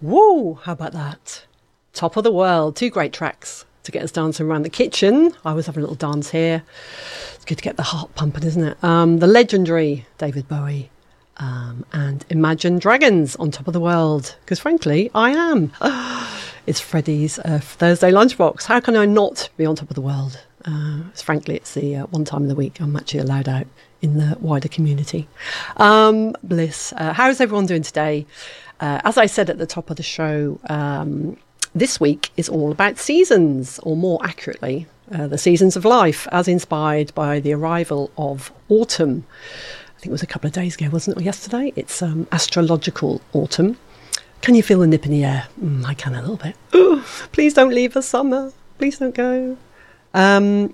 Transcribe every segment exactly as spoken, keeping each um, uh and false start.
Woo! How about that? Top of the World. Two great tracks to get us dancing around the kitchen. I was having a little dance here. It's good to get the heart pumping, isn't it? Um, the legendary David Bowie um, and Imagine Dragons on Top of the World. Because frankly, I am. It's Freddie's uh, Thursday lunchbox. How can I not be on top of the world? Uh, frankly, it's the uh, one time of the week I'm actually allowed out in the wider community. Um, bliss. Uh, how's everyone doing today? Uh, as I said at the top of the show, um, this week is all about seasons, or more accurately, uh, the seasons of life, as inspired by the arrival of autumn. I think it was a couple of days ago, wasn't it, or yesterday? It's um, astrological autumn. Can you feel the nip in the air? Mm, I can a little bit. Oh, please don't leave the summer. Please don't go. Um,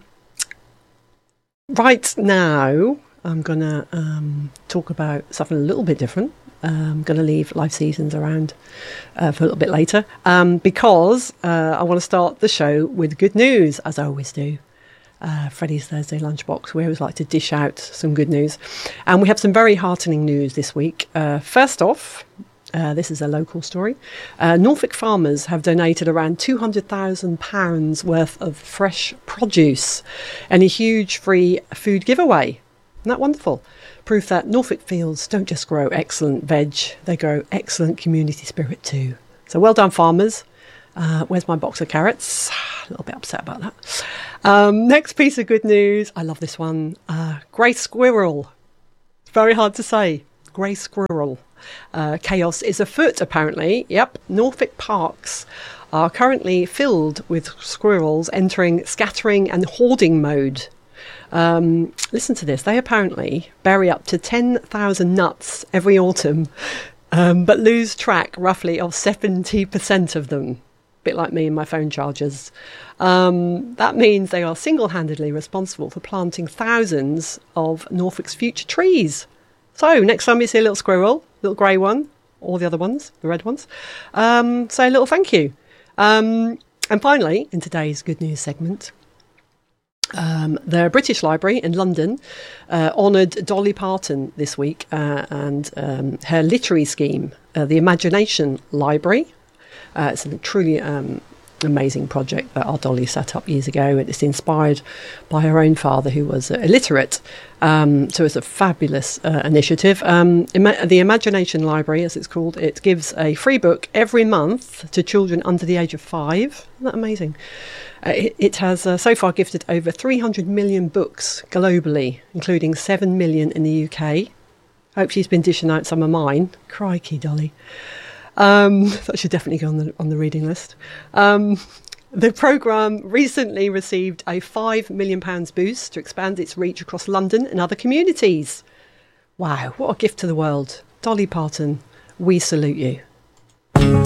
right now, I'm going to um, talk about something a little bit different. Uh, I'm going to leave life seasons around uh, for a little bit later um, because uh, I want to start the show with good news, as I always do. Uh, Freddie's Thursday Lunchbox. We always like to dish out some good news. And we have some very heartening news this week. Uh, first off, Uh, this is a local story. Uh, Norfolk farmers have donated around two hundred thousand pounds worth of fresh produce in a huge free food giveaway. Isn't that wonderful? Proof that Norfolk fields don't just grow excellent veg, they grow excellent community spirit too. So well done, farmers. Uh, where's my box of carrots? A little bit upset about that. Um, next piece of good news. I love this one. Uh, grey squirrel. It's very hard to say. Grey squirrel. Uh, chaos is afoot, apparently. Yep, Norfolk parks are currently filled with squirrels entering scattering and hoarding mode. Um, listen to this. They apparently bury up to ten thousand nuts every autumn, um, but lose track roughly of seventy percent of them. A bit like me and my phone chargers. Um, that means they are single-handedly responsible for planting thousands of Norfolk's future trees. So next time you see a little squirrel, little grey one, or the other ones, the red ones, um, say a little thank you. Um, and finally, in today's good news segment, um, the British Library in London uh, honoured Dolly Parton this week uh, and um, her literary scheme, uh, the Imagination Library. Uh, it's a truly um, amazing project that our Dolly set up years ago. It's inspired by her own father, who was illiterate. Um, so it's a fabulous uh, initiative. Um, ima- the Imagination Library, as it's called, it gives a free book every month to children under the age of five. Isn't that amazing? Uh, it, it has uh, so far gifted over three hundred million books globally, including seven million in the U K. Hope she's been dishing out some of mine. Crikey, Dolly. Um, that should definitely go on the on the reading list. Um, the programme recently received a five million pounds boost to expand its reach across London and other communities. Wow, what a gift to the world. Dolly Parton, we salute you.